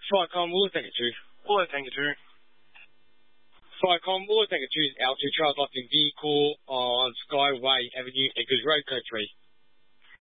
Flycom, we'll take it through. We'll take it through. Flycom, we'll take it through Altitude Charles Lofting vehicle on Skyway Avenue, Eggers Road, Code 3.